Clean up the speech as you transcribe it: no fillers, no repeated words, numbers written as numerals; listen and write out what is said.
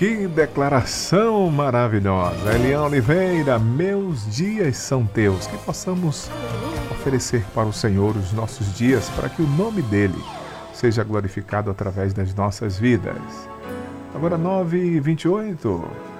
Que declaração maravilhosa. Eliane Oliveira, meus dias são teus. Que possamos oferecer para o Senhor os nossos dias, para que o nome dele seja glorificado através das nossas vidas. Agora 9h28.